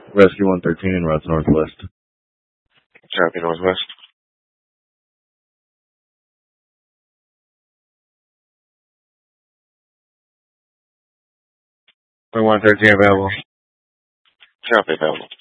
Rescue 113, routes northwest. Copy, northwest. Point 113 available. Copy, available.